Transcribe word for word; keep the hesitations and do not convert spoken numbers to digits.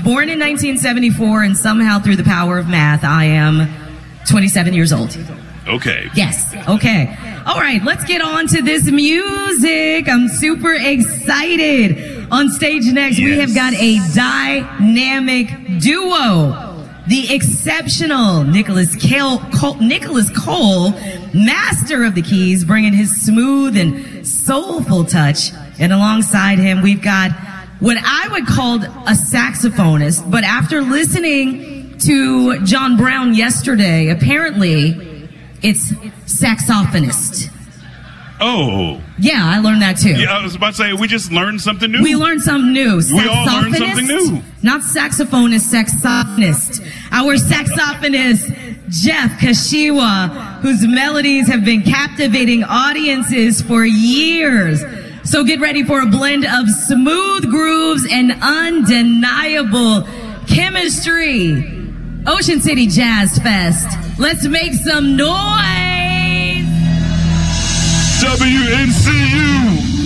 born in nineteen seventy-four, and somehow through the power of math, I am twenty-seven years old. Okay. Yes. Okay. All right, let's get on to this music. I'm super excited. On stage next, yes. we have got a dynamic duo. The exceptional Nicholas Cole, Cole, Nicholas Cole, master of the keys, bringing his smooth and soulful touch. And alongside him, we've got what I would call a saxophonist. But after listening to John Brown yesterday, apparently it's saxophonist. Oh. Yeah, I learned that too. Yeah, I was about to say, we just learned something new. We learned something new. We all learned something new. Not saxophonist, saxophonist. Our saxophonist, Jeff Kashiwa, whose melodies have been captivating audiences for years. So get ready for a blend of smooth grooves and undeniable chemistry. Ocean City Jazz Fest. Let's make some noise. W N C U.